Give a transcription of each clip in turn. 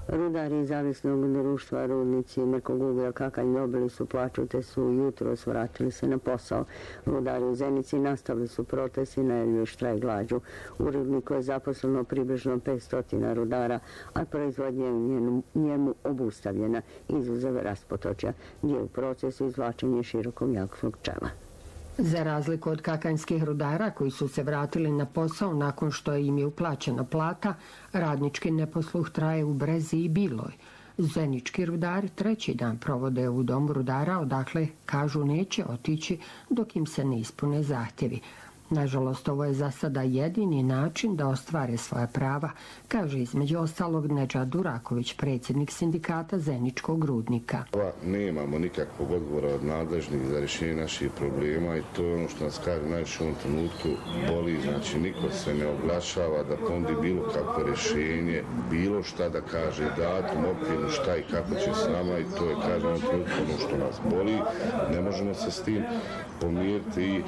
Rudari iz zavisnog društva Rudnici Mrkog uglja Kakanj dobili su plaću te su jutros vratili se na posao. Rudari u Zenici nastavili su protest i najavljuju štrajk glađu. U rudniku je zaposleno približno 500 rudara, a proizvodnja je njemu obustavljena izuzev Raspotočja, gdje je u procesu izvlačenja širokog jakog čela. Za razliku od kakanjskih rudara koji su se vratili na posao nakon što im je uplaćena plata, radnički neposluh traje u Brezi i Biloj. Zenički rudari treći dan provode u domu rudara, odakle kažu neće otići dok im se ne ispune zahtjevi. Nažalost, ovo je za sada jedini način da ostvare svoja prava, kaže između ostalog Nedžad Duraković, predsjednik sindikata Zeničkog rudnika. Nemamo nikakvog odgovora od nadležnih za rješenje naših problema i to je ono što nas kaže najviše u ovom trenutku boli. Znači, niko se ne oglašava da ponudi bilo kakvo rješenje, bilo šta da kaže, datum, okvirno šta i kako će s nama i to je, kaže, ono trenutku ono što nas boli. Ne možemo se s tim pomiriti i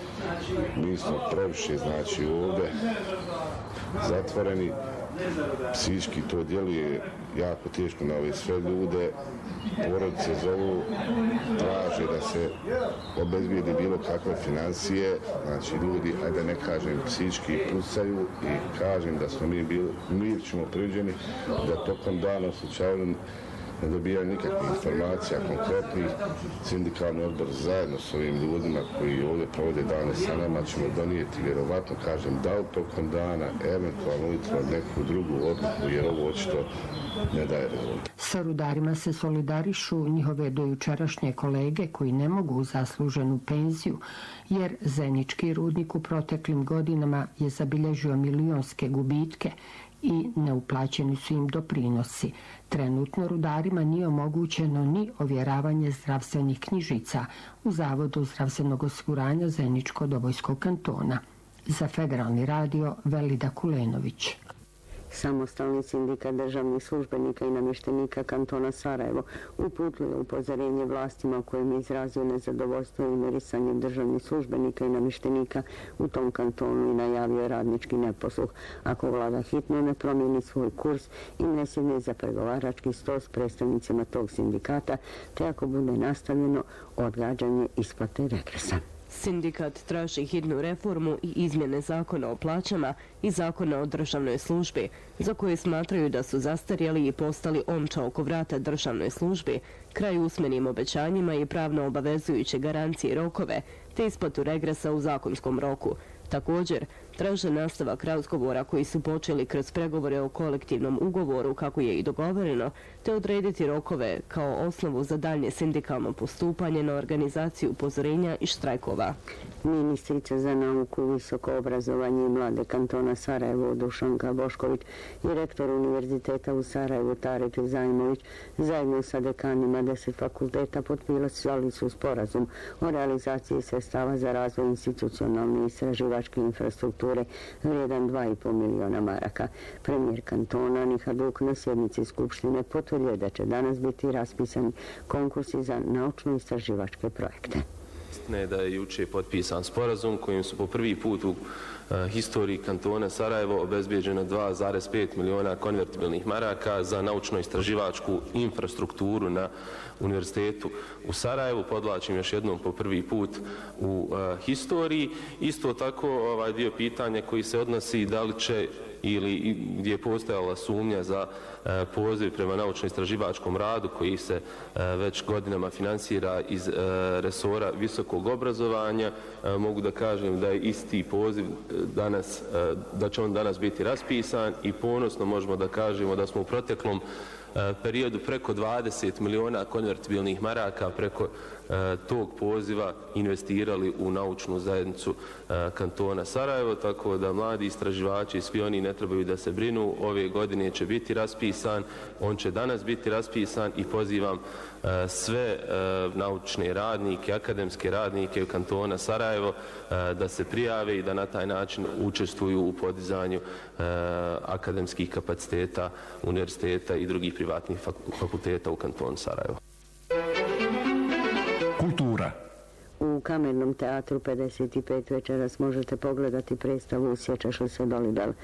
mi smo previše, znači, ovdje zatvoreni, psihički to djeluje jako teško na ove sve ljude, porodice zovu, traže da se obezbijedi bilo kakve financije, znači ljudi, ajde ne kažem, psihički pucaju i kažem da smo mi ćemo priđeni da tokom dana u slučaju ne dobijaju nikakvih informacija konkretnih. Sindikalni odbor zajedno s ovim ljudima koji ovdje provode dane sa nama ćemo donijeti, vjerovatno kažem, da u tokom dana, eventualno ujutro neku drugu odluku, jer ovo očito ne daje rezultat. Sa rudarima se solidarišu njihove dojučerašnje kolege koji ne mogu zasluženu penziju, jer Zenički rudnik u proteklim godinama je zabilježio milionske gubitke i neuplaćeni su im doprinosi. Trenutno rudarima nije omogućeno ni ovjeravanje zdravstvenih knjižica u Zavodu zdravstvenog osiguranja Zeničko-Dobojskog kantona. Za Federalni radio Velida Kulenović. Samostalni sindikat državnih službenika i namještenika kantona Sarajevo uputio je upozorenje vlastima u kojem je izrazio nezadovoljstvo ignorisanjem državnih službenika i namještenika u tom kantonu i najavio radnički neposluh ako vlada hitno ne promijeni svoj kurs i ne sjedne za pregovarački stol s predstavnicima tog sindikata, te ako bude nastavljeno odgađanje isplate regresa. Sindikat traži hitnu reformu i izmjene zakona o plaćama i zakona o državnoj službi, za koje smatraju da su zastarjeli i postali omča oko vrata državnoj službi, kraj usmenim obećanjima i pravno obavezujuće garancije i rokove, te isplatu regresa u zakonskom roku. Također, traže nastavak razgovora koji su počeli kroz pregovore o kolektivnom ugovoru kako je i dogovoreno, te odrediti rokove kao osnovu za daljnje sindikalno postupanje na organizaciju upozorenja i štrajkova. Ministrica za nauku, visoko obrazovanje i mlade kantona Sarajevo Dušanka Bošković i rektor Univerziteta u Sarajevu Tarik Zajmović zajedno sa dekanima 10 fakulteta potpisali su sporazum o realizaciji sredstava za razvoj institucionalne istraživačke infrastrukture vrijedan 2,5 miliona maraka. Premijer kantona Nihaduk na sjednici Skupštine potvrdio da će danas biti raspisani konkursi za naučno-istraživačke projekte. Da je juče potpisan sporazum kojim su po prvi put u historiji kantona Sarajevo obezbijeđeno 2,5 miliona konvertibilnih maraka za naučno-istraživačku infrastrukturu na Univerzitetu u Sarajevu. Podlačim još jednom po prvi put u historiji. Isto tako ovaj dio pitanja koji se odnosi da li će ili gdje je postojala sumnja za poziv prema naučno-istraživačkom radu koji se već godinama finansira iz resora visokog obrazovanja. Mogu da kažem da je isti poziv danas, da će on danas biti raspisan i ponosno možemo da kažemo da smo u proteklom periodu preko 20 miliona konvertibilnih maraka preko tog poziva investirali u naučnu zajednicu kantona Sarajevo, tako da mladi istraživači i svi oni ne trebaju da se brinu. Ove godine će biti raspisan, on će danas biti raspisan i pozivam sve naučne radnike, akademske radnike u kantona Sarajevo da se prijave i da na taj način učestvuju u podizanju akademskih kapaciteta univerziteta i drugih privatnih fakulteta u kantonu Sarajevo. Kultura. U Kamernom teatru 55 večeras možete pogledati predstavu Sjećaš li se Dolibel.